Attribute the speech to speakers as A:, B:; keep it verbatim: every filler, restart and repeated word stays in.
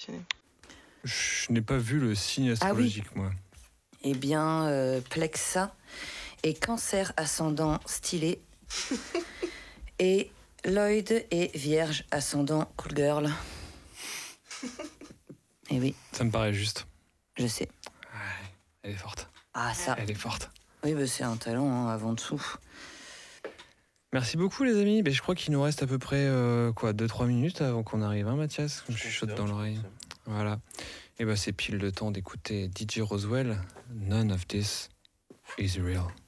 A: stylé.
B: Je n'ai pas vu le signe astrologique, ah oui. moi.
C: Eh bien, euh, Plexa et Cancer ascendant stylé. Et Lloyd est Vierge ascendant cool girl. Et oui.
B: Ça me paraît juste.
C: Je sais.
B: Ouais, elle est forte.
C: Ah, ça.
B: Elle est forte.
C: Oui, bah, c'est un talent, hein, avant tout.
B: Merci beaucoup, les amis. Mais je crois qu'il nous reste à peu près euh, quoi, deux trois minutes avant qu'on arrive, hein, Mathias. Je chuchote dans l'oreille. Voilà. Et ben, c'est pile le temps d'écouter D J Roswell. None of this is real.